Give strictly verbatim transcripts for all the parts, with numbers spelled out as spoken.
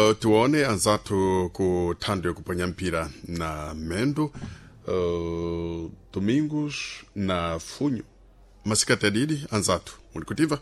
Uh, tuone anzatu kuthandwe kuponya mpira na Mendo, uh, Domingos na Funho. Masikati adidi anzatu. Mulikutiva?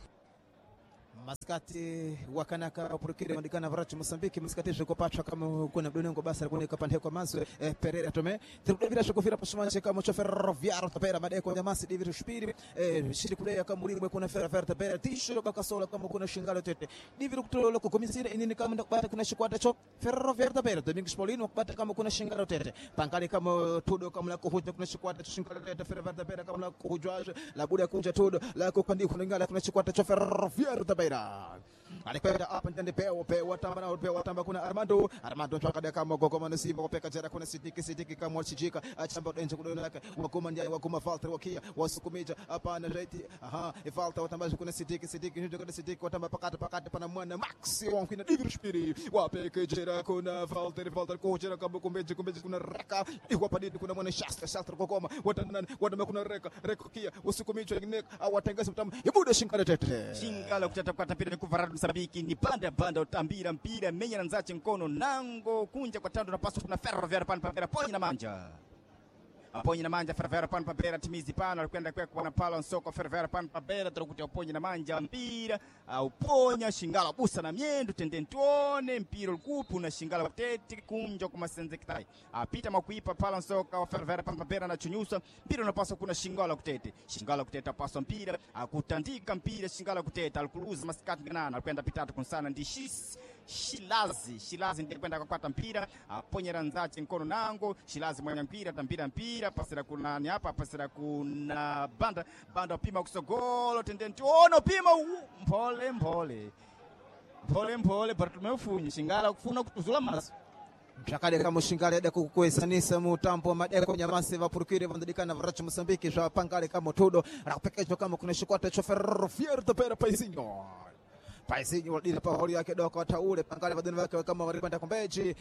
Maskati wakanaka purukire mandikana varachi Mosambiki maskati shoko pacha kama kuna donengo basa kuna kapande kwa mazwe eh, Pereira tome bila shoko fira pasumanje kama cho Ferroviário tapera madeko nyamasi divitu shpiri eh shiri kule kama mulimwe kuna Ferroviário tapera tisho kakasola kama kuna shingalo tete divitu kutolo ko komisira inini kama ndakubata kuna shikwata cho Ferroviário tapera Domingos Paulino kubata kama kuna shingalo tete pankali kama tudo kama la kuhuja kuna shikwata cho shingalo tete Ferroviário tapera kama la kuhujwa la buda kunja tudo la kupandi kuna ngala kuna shikwata cho Ferroviário tapera alikwenda up and down the peo peo tamba na peo tamba kuna Armando Armando twakada kama gogo mana simba kopeka jara kuna sidiki sidiki kama chijika achamba denje kudona lake wakoma njai wakoma falter wakia wasukumija hapana reti aha ifalta watamba kuna sidiki sidiki ndio kuna sidiki watamba pakata pakata pana mwana maxi wankina digru spiri wapeke jara kuna falter falter ko jara kama kumbeje kumbeje kuna reka iwapadidi kuna mwana shasta shasta kokoma watanda watamba kuna reka reka kia wasukumija nek awatengeza mtamba ibuda shingala tete shingala kutata kwa tapira kuvaradu Msambiki ni panda panda utambira mpira menya na nzache mkono nango kunja kwa tando na paso kuna Ferroviário pan papera ponyi na manja ponyi na manja Ferroviário pan papera timizi pana alikwenda kwa kwa pala soko Ferroviário pan papera tunakutia ponyi na manja mpira au ponya shingala busa na miendo tendentuone mpira ulikupu na shingala tete kunja kwa masenzekitai apita makuipa pala soko Ferroviário pan papera na chunyusa mpira unapaswa kuna shingala kutete shingala kuteta paso mpira akutandika mpira shingala kuteta alkuluza maskati ganana alikwenda pitatu kunsana ndishis Shilazi Shilazi ndiye kwenda kupata mpira aponyera nzache mkono nango Shilazi mwenye mpira tambira mpira pasira kuna ni hapa pasira kuna banda banda pima kusogolo tendenti ono pima mpole mpole mpole mpole Bartolomeu Funho shingala kufuna kutuzula maso Mchakade kama shingale de kukuesanisa mutambo madeko nyamasi vapurukire vandikana varachi Mosambiki jwa pangale kama tudo rakupekejo kama kuna shikwata cho Ferroviário tapera paisinho Paisinho wadini pa hori yake doka wataule pangale vadini wake kama waripanda kumbeji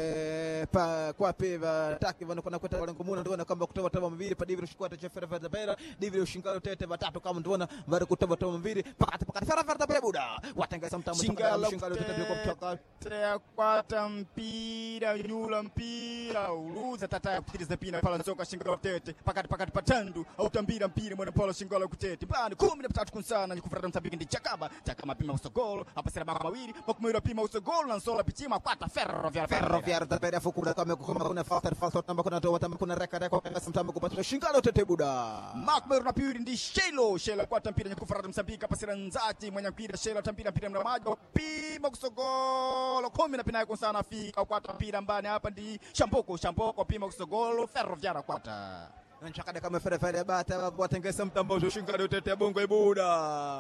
eh, pa kwa piva taki vanu kuna kweta wale ngumuna nduwana kama kutoba toba mbili pa diviri shikwata cha Ferroviário tapera diviri ushingalo tete watatu kama nduwana vari kutoba toba mbili pakati pakati Ferroviário tapera buda watengesa mtambo shingalo tete kwa mtoka tea kwata mpira nyula mpira uluza tata ya kutiriza pina pala nsoka shingalo tete pakati pakati patandu au tambira mpira mwana pala shingalo kutete bani kumi na tatu kunsana nikufurata Msambiki ndi chakaba chakama pima gol hapa sera baka mawili makumira pima uso gol na nsola pitima kwata Ferroviário Ferroviário tapera fukura kama kuma kuna falter falter tamba kuna toa tamba kuna reka reka kwa mtambo kupata shingalo tete buda makumira na pili ndi Shelo Shelo kwata mpira nikufurata Msambiki hapa sera nzati mwenye mpira Shelo tambira mpira mna maji pima uso gol kumi na pina kunsana fika kwata mpira mbani hapa ndi Shamboko Shamboko pima uso gol Ferroviário kwata Nchakade kama Ferroviário bata watengesa mtambo shingalo tete bongo ibuda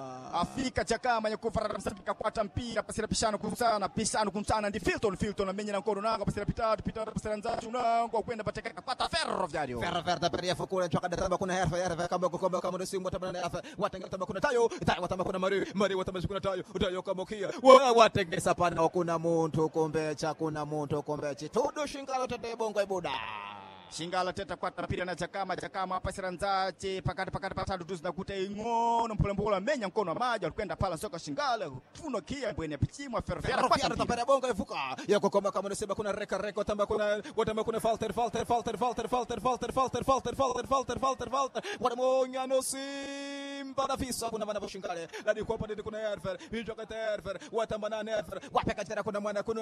afika chakama nyakufara Msambiki kwata mpira pasira pishano kunsana pishano kunsana ndi Filton Filton amenya na nkono nanga pasira pitatu pitatu pasira nzatu nango kwenda pateka kwata Ferroviário Ferroviário tapera fukura nchakade tamba kuna herfa herfa kama kama kama simu tabana herfa watengesa tamba kuna tayo tayo watamba kuna mari mari watamba kuna tayo tayo kama kia watengesa pana kuna muntu kombe cha kuna muntu kombe chitudo shingalo tete bongo ibuda shingala teta kwata mpira na chakama chakama hapa sira nzache pakati pakati patatu tuzina kuta ingono mpolembula menya mkono wa maji alikwenda pala soka shingala funo kia mbweni pichimwa Ferroviário kwata tapera bonga ifuka yako kama kama nasema kuna reka reka tamba kuna watamba kuna falter falter falter falter falter falter falter falter falter falter falter falter wanamonya no simba na fisa kuna mana shingale ladi kwa pande kuna Herfer hicho kata Herfer watamba na Herfer wapeka tena kuna mwana kuna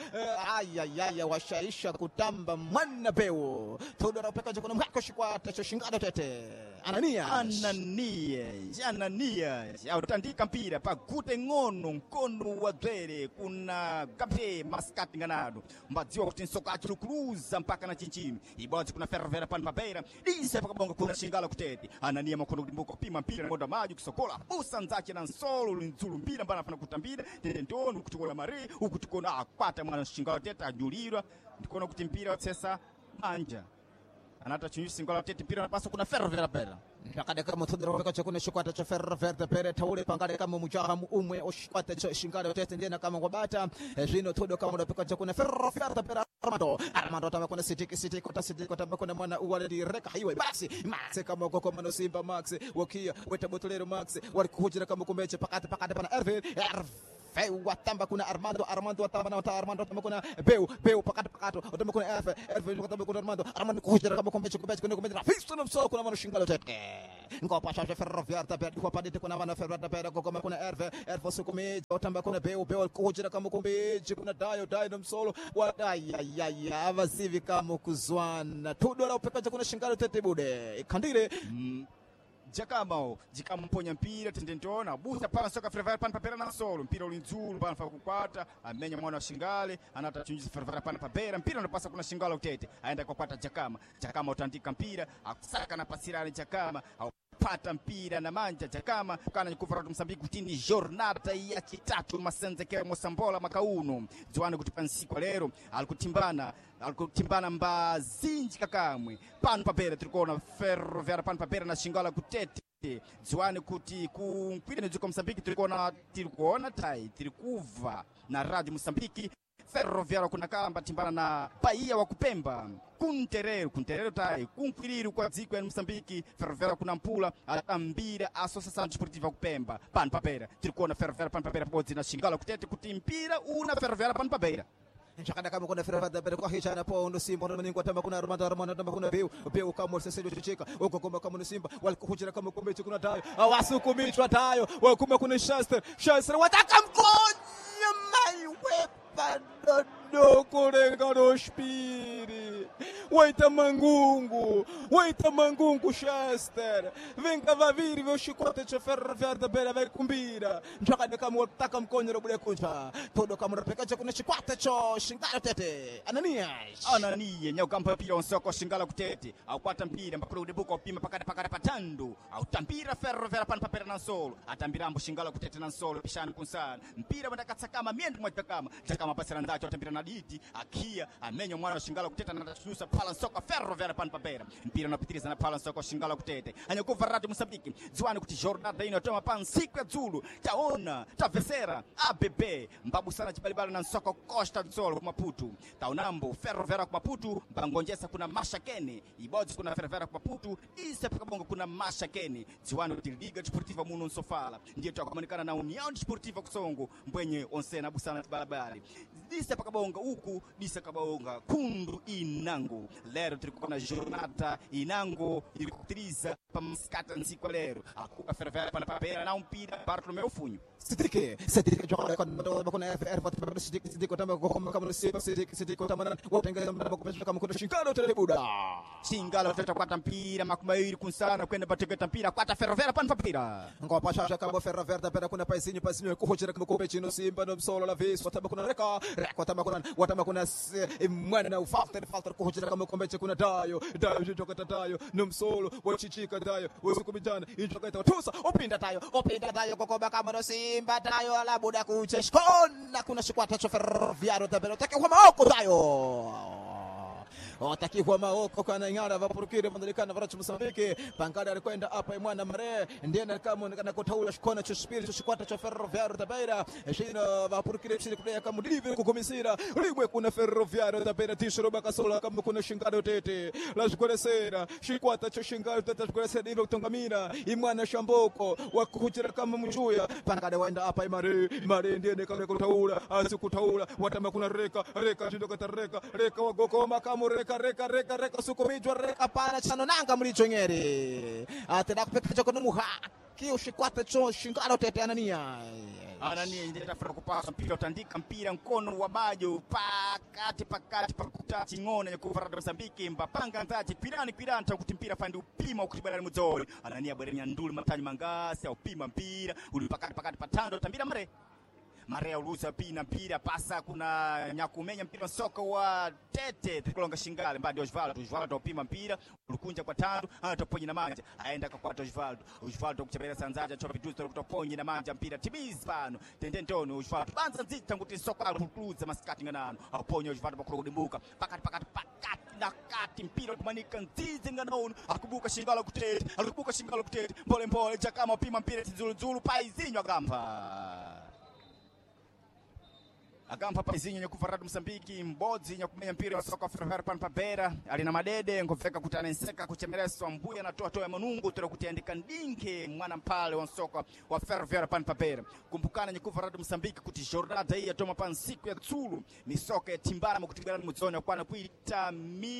aya aya washaisha kutamba mwana peo todo rapeka kuna mwako shikwata cho shingalo tete Anania Anania Anania au tandika mpira pa gute ngono mkono wa dwele kuna gabe maskati nganado mbadziwa kuti nsoka achulukuza mpaka na chinchimi iboti kuna Ferroviário pan papera dise pakabonga kuna shingala kutete Anania makono ndimbuko pima mpira ngoda maji kusokola busa nzache na nsolo linzulu mpira mbana fana kutambira tete ntono ukutukona mari ukutukona akwata mwana shingala tete ajulirwa ndikona kuti mpira sesa anja anata chunyusi singola tete mpira napasa kuna Ferroviário pera Nakade kama tudro weka chakuna shikwata cha Ferroviário pera taule pangale kama mujahamu umwe oshikwata cha shingalo tete ndiye kama ngobata jino todo kama unapeka chakuna Ferroviário pera Armando Armando tama kuna sitiki sitiki kota sitiki kota kuna mwana uwale di reka hiwe basi Max kama uko kama no Simba Max wakia weta botolero Max walikuhujira kama kumbeche pakati pakati pana Ervin Feu watamba kuna Armando Armando watamba na wata Armando watamba kuna Beu Beu pakato pakato watamba kuna F F watamba kuna Armando Armando kuhujira kama kombecho kombecho kuna kombecho Fisto na msoko kuna mano shingalo tete ngo pasha Ferroviário tabia kwa padite kuna mano Ferroviário tabia kwa kama kuna F F sukume watamba kuna Beu Beu kuhujira kama kombecho kuna Dayo Dayo na msolo wadai ya ya avasivi kama kuzwana tudo la upekaje kuna shingalo tete bude kandire mm. Jakama jikamponya mpira tendentona buta pala soka Ferroviário pana papera na solo mpira ulinzulu bana fa kukwata amenya mwana wa Shingale anatachunjiza Ferroviário pana papera mpira unapasa kuna Shingala utete aenda kwa kwata Jakama Jakama utandika mpira akusaka na pasirani Jakama au pata mpira na manja Jakama kana nyukuvara Msambiki kutini jornada ya kitatu masenze kero Mosambola makauno Joana kutipansikwa lero alikutimbana alikutimbana mbazinji kakamwe pano papera tulikona Ferroviário pano papera na Shingala kutete Joana kuti kumpira nezuko Msambiki tulikona tilikuona tai tilikuva na Radio Msambiki Ferroviário kuna kamba timbana na Bahia wa Kupemba kunterero kunterero tai kunkwiriru kwa dziko ya Msambiki Ferroviário kuna mpula atambira Associação Desportiva Kupemba pano papera tilikuona Ferroviário pano papera podi na Shingala kutete kuti mpira una Ferroviário pano papera Nchakanda kama kuna Ferroviário tabera kwa hichana po ndo Simba ndo ningo tamba kuna Armando Armando tamba kuna Beu Beu kama seselo chichika uko kama kama Simba walikuhujira kama kombecho kuna Dayo awasukumichwa Dayo wakuma kuna Chester Chester wataka mkonya mai wepa no kurenga no spiri waita mangungu waita mangungu Chester venga vaviri vyo shikote cha Ferroviário tabera vai kumbira nchakanda kama wataka mkonya ro bule kunja todo kama rapeka cha kuna chikwate cho Shingala tete Ananias Anania nyaukampa pira onsoko Shingala kutete au kwata mpira mpapuro udebuka upima pakata pakata patando au tambira Ferroviário pana papera na solo atambira ambo Shingala kutete na solo pishani kunsana mpira wanda katsakama miendu mwa Jakama Jakama pasira ndacho atambira na diti akia amenya mwana wa Shingala kutete na tatusa pala nsoko Ferroviário pana papera mpira unapitiriza na pala nsoko Shingala kutete anyakuva Radio Msambiki Zwani kuti jornada ino toma pan siku ya Zulu taona tavesera A B B mbabu sana chibalibala na nsoko Costa do Sol Maputo taunambo Ferroviário kwa Maputo bangonjesa kuna Mashakene ibodzi kuna Ferroviário kwa Maputo ise pakabongo kuna Mashakene Zwani kuti Liga Desportiva Muno Nsofala ndiye tukakomunikana na União Desportiva Kusongo mbwenye onsena busana tibalabali dise pakabonga uku dise kabonga kundu inango lero tulikona jornada inango ilikutiriza pamskata nsiku lero akuka Ferroviário pana papera na umpira Bartolomeu Funho Sidike Sidike jogada kwa kuna F R kwa Sidike Sidike tamba kwa kama Sidike Sidike Sidike tamba watenga kama kwa kama kuna Shingala tele buda Shingala tete kwata mpira makumairi kunsana kwenda bategeta mpira kwata Ferroviário pana papera ngo pasha kama Ferroviário tabera kuna paisinho paisinho kuhujira kama kompechino Simba no Msolo la vez watamba kuna reka reka tamba kuna watamba kuna mwana na ufalter falter kuhujira kama kombeche kuna Dayo Dayo joga Dayo no Msolo wachichika Dayo wasukumijana injoga itatusa opinda Dayo opinda Dayo kwa kama no Simba Dayo ala buda kuche shkona kuna shikwata cho Ferroviário tabera take kwa maoko Dayo Otaki kwa maoko kana ngara vapurukire mandalikana varachu Msambiki pankada alikwenda hapa mwana mare ndiye kama kana kotaula shikona cho spirito shikwata cho Ferroviário tabera shina vapurukire chini kuya kama divi kukomisira limwe kuna Ferroviário tabera tishiro bakasola kama kuna Shingala tete la shikwelesera shikwata cho Shingala tete shikwelesera ilo kutongamira imwana shamboko wakuhujira kama mjuya pankada waenda hapa mare mare ndiye kama kotaula asikutaula watama kuna reka reka shindo katareka reka wagoko makamu reka reka reka reka sukumijwa reka pana chano nanga mlicho nyeri atenda kupeka choko numuha kio shikwata cho Shingala tete Anania Anania ndeta fara kupasa mpira utandika mpira mkono wa bajo pakati pakati pakutati ngone yakuvara Radio Msambiki mbapanga ntachi pirani pirani takuti mpira pande upima ukutibala muzori Anania bwerenya nduli matani mangasi au pima mpira ulipakati pakati patando tambira mare Marea uluza pina mpira pasa kuna nyakumenya mpira soka wa tete tukolonga Shingale mbadi Osvaldo Osvaldo upima mpira ulukunja kwa tando anatoponyi na manja aenda kwa Osvaldo Osvaldo kuchebera sanzaja chopa viduzo kutoponyi na manja mpira tibizi pano tendentono Osvaldo banza nzita nguti soka alukuluza maskati nganano aponyo Osvaldo bakurudimbuka pakati pakati pakati na kati mpira kumanika nzizi nganono akubuka Shingala kutete akubuka Shingala kutete mbole mbole Jakama upima mpira tizulu zulu paizinyo gamba akampa paizinho nyakuvarado Msambiki mbodzi nyakumenya mpira wa soka Ferroviário pano pabera alina madede ngofeka kutana nseka kuchemereswa mbuya na toa toa ya manungu tura kutiandika ndinke mwana mpale wa soka wa Ferroviário pano pabera kumbukana nyakuvarado Msambiki kuti jornada hii atoma pan siku ya tsulu ni soka ya timbana mkutigana muzoni kwa na kuita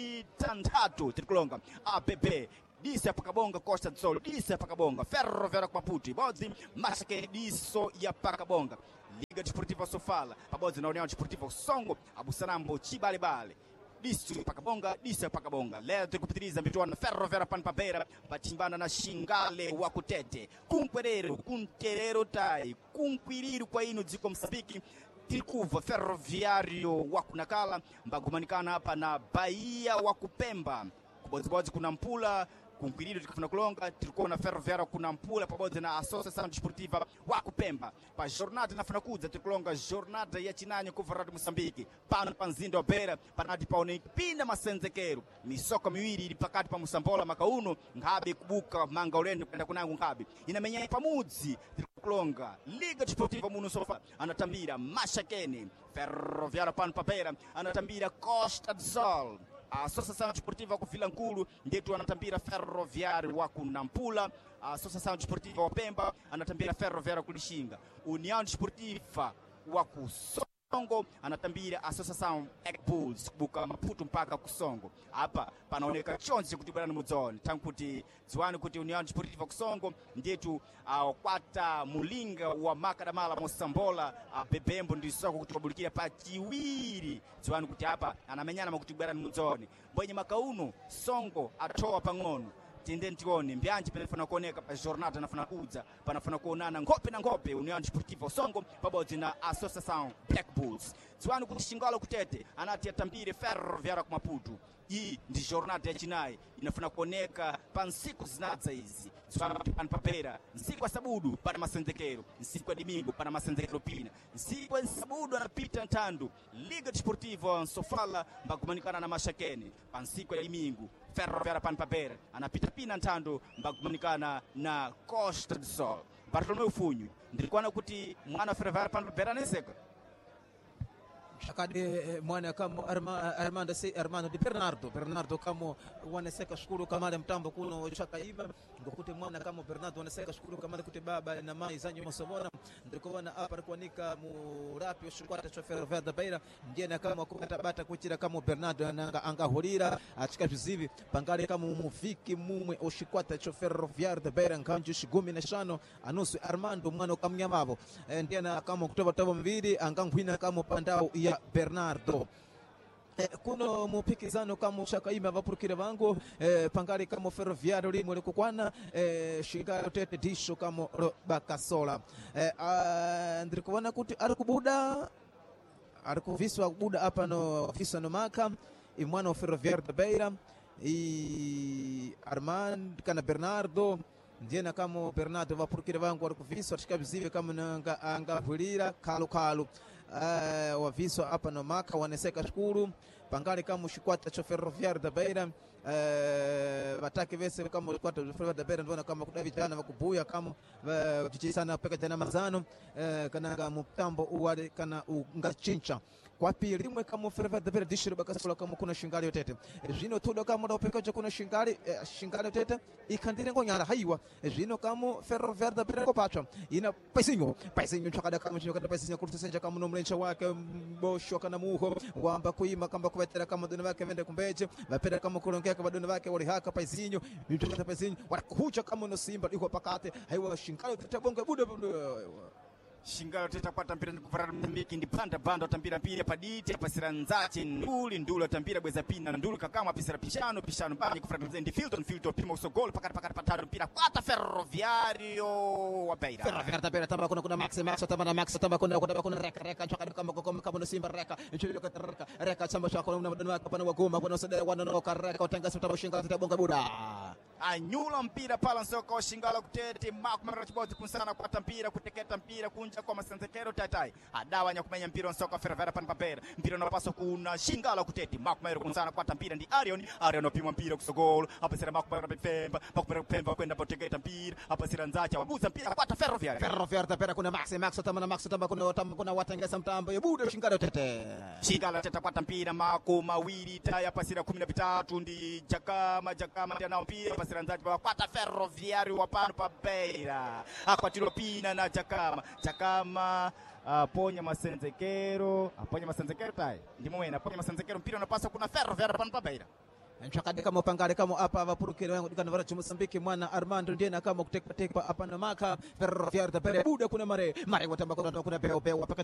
mitandatu tirikulonga A P P disa pakabonga Costa do Sol disa pakabonga Ferroviário kwa Maputo bodzi masake diso ya pakabonga Liga Desportiva Sofala pabodzi na União Desportiva Songo Abusanambo Chibalebale diso pakabonga disa pakabonga leo tukupitiriza mituano Ferroviário pano pabera patimbana na Xingale wa Kutete kunkwerero kunterero tai kunkwiriru kwa ino dziko Msambiki Tirikuva Ferroviário wa Kunakala mbagumanikana hapa na Bahia wa Kupemba kubodzi kuna Mpula kunkwiriru tikafuna kulonga tirikuwa na Ferroviário kuna Mpula pabodzi na Associação Desportiva wa Kupemba pa jornada nafuna kudza tirikulonga jornada ya chinanyo kuvarado Msambiki pano panzindo wa Beira panati paone pinda masenzekero misoka miwiri ili pakati pa Musambola makauno ngabe kubuka manga ulende kwenda kunangu ngabe inamenya pamudzi tirikulonga Liga Desportiva Muno Sofa anatambira Mashakeni Ferroviário pano pabera anatambira Costa do Sol Associação Desportiva ku Vilankulu ndetu anatambira Ferroviário wa Kunampula Associação Desportiva wa Pemba anatambira Ferroviário ku Lixinga União Desportiva wa Kusongo anatambira Associação Black Bulls kubuka Maputo mpaka Kusongo hapa panaoneka chonzi kutibana mudzoni tankuti ziwani kuti União Desportiva Kusongo ndetu uh, kwata mulinga wa Makadamala Mosambola uh, Bebembo ndisoko kutibabulikira pa chiwiri ziwani kuti hapa anamenyana makutibana mudzoni mbwenye makauno Songo atoa pang'ono tinde ntione mbyanji panafuna kuoneka pa jornada nafuna kudza panafuna kuonana ngope na ngope União Desportiva Songo pabodzi na Associação Black Bulls ziwani kuti Xingale Kutete anati atambire Ferroviário ku Maputo iyi ndi jornada ya chinayi inafuna kuoneka pa nsiku zinadza izi ziwani pano pabera nsiku ya sabudu pana masenzekero nsiku ya dimingo pana masenzekero pina nsiku ya sabudu anapita ntandu Liga Desportiva Sofala mbagumanikana na Mashakeni pa nsiku ya dimingo Ferroviário pano pabera anapita pina ntandu mbagumanikana na Costa do Sol Bartolomeu Funho ndilikuwa kuti mwana Ferroviário pano pabera neseka Shakade mwana kama Arma, Armando se Armando de Bernardo Bernardo kama waneseka shukuru kama mtambo kuno Shakaiba ngokuti mwana kama Bernardo waneseka shukuru kama kuti baba na mai zanyo mosomona ndikuona hapa kuanika murapi ushikwata cha Ferroviário da Beira ndiye na kama kukatabata kuchira kama Bernardo anga angahurira achika vizivi pangale kama mufiki mumwe ushikwata cha Ferroviário da Beira nganju shigumi na shano anusu Armando mwana kamnyamabo ndiye na kama kutoba toba mbili angangwina kama pandao ya Bernardo eh, kuno mupikizano kama Shakaima vapurukire vangu eh, pangari kama Ferroviário limwe likukwana eh, Xingale Kutete disho kama Bakasola eh, uh, ndikuona kuti ari kubuda ari kuviswa kubuda hapa no visa no maka imwana wa Ferroviário da Beira i Armand kana Bernardo ndiye na kama Bernardo vapurukire vangu ari kuviswa tikabizive kama anga angavulira kalu kalu Uh, waviswa hapa no maka waneseka shukuru pangale kama shikwata cha Ferroviário da Beira uh, watake vese kama shikwata cha Ferroviário da Beira ndona kama kuna vijana wakubuya kama uh, sana peka tena mazano uh, kana mtambo uwale kana ungachincha kwa pili limwe kama Ferroviário da Beira dishiro Bakasola kama kuna Xingale Kutete zino tudo kama ndo peka kuna Xingale eh, Xingale Kutete ikandire ngonyara haiwa zino kama Ferroviário da Beira kopacha ina paisinho paisinho chakada kama chakada paisinho kurtusenja kama nomlencha wake mbosho kana muho wamba kuima kamba kuvetera kama dona wake vende kumbeje vapera kama kulongea kama dona wake wali haka paisinho mtu paisinho wanakuja kama no Simba iko pakate haiwa Xingale Kutete bonga buda Xingale Kutete kwata mpira ndikuvarado Msambiki ndipanda banda utambira mpira padite pasira nzati nduli nduli utambira bweza pina nduli kakama pisira pishano pishano bani kuvarado Mzendi Filton Filton pima usogolo pakati pakati patatu mpira kwata Ferroviário wa Beira Ferroviário da Beira tamba kuna kuna Max Max tamba na Max tamba kuna kuna kuna reka reka chakada kama kama kama no Simba reka nchilo kata reka reka chamba chako na dona wake pana wagoma kuna sada wana no kareka utanga sita Xingale Kutete bonga buda anyula mpira pala nsoko shingala kutete Marco Mara Chiboti kunsana kwa mpira kuteketa mpira kunja kwa Masenzekero tatai adawa nya kumenya mpira nsoko Ferreira pan papera mpira unapaswa kuna shingala kutete Marco Mara kunsana kwa mpira ndi Arion Arion opimwa mpira kusogolo hapa sira Marco Mara pemba Marco Mara pemba kwenda poteketa mpira hapa sira nzacha wabuza mpira kwa Ferroviario Ferroviario tapera kuna Max Max tamana Max tamba kuna tamba kuna watengeza mtambo yebudo shingala tete shingala tete kwa mpira Marco mawili taya pasira kumi na tatu ndi Jakama Jakama tena mpira pasira nzacha kwa Ferroviario wa pan papera akwatiro pina na Jakama Jakama aponya Masenzekero aponya Masenzekero tai ndimo wena aponya Masenzekero mpira unapasa kuna Ferroviario pan papera nchakadi kama upangale kama hapa vapurukire wangu dikana varachi Mozambiki mwana Armando ndiye kama kutekpa tekpa hapa na maka Ferroviario tapera buda kuna mare mare watamba kuna kuna peo peo